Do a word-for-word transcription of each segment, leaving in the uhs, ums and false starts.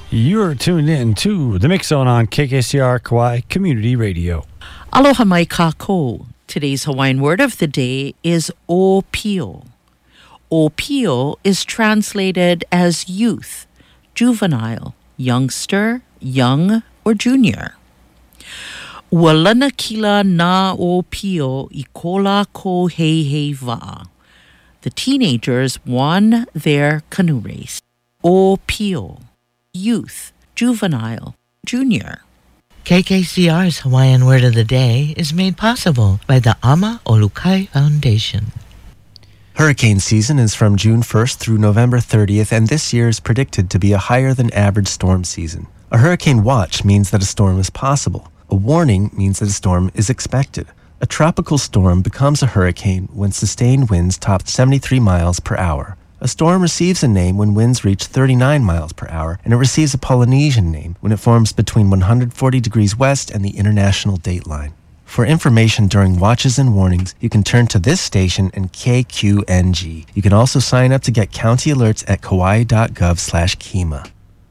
You're tuned in to the Mix Zone on K K C R Kauai Community Radio. Aloha mai kako. Today's Hawaiian word of the day is opio. Opio is translated as youth, juvenile, youngster, young, or junior. Walana kila na opio I kola ko hei hei wa. The teenagers won their canoe race. Opio, youth, juvenile, junior. K K C R's Hawaiian Word of the Day is made possible by the Ama Olukai Foundation. Hurricane season is from June first through November thirtieth, and this year is predicted to be a higher than average storm season. A hurricane watch means that a storm is possible. A warning means that a storm is expected. A tropical storm becomes a hurricane when sustained winds top seventy-three miles per hour. A storm receives a name when winds reach thirty-nine miles per hour, and it receives a Polynesian name when it forms between one hundred forty degrees west and the international dateline. For information during watches and warnings, you can turn to this station and K Q N G. You can also sign up to get county alerts at kauai.gov slash Kima.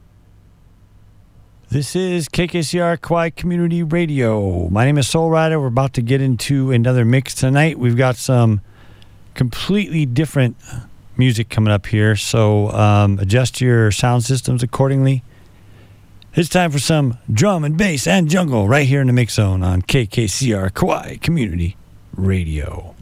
This is K K C R Kauai Community Radio. My name is Soul Rider. We're about to get into another mix tonight. We've got some completely different music coming up here, so um, adjust your sound systems accordingly. It's time for some drum and bass and jungle right here in the Mix Zone on K K C R Kauai Community Radio.